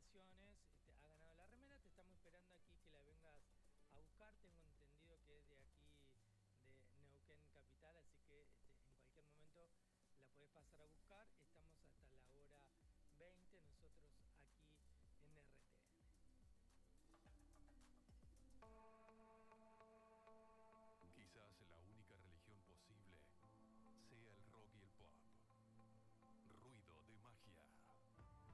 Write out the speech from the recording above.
felicitaciones, ha ganado la remera, te estamos esperando aquí que la vengas a buscar, tengo entendido que es de aquí, de Neuquén Capital, así que en cualquier momento la podés pasar a buscar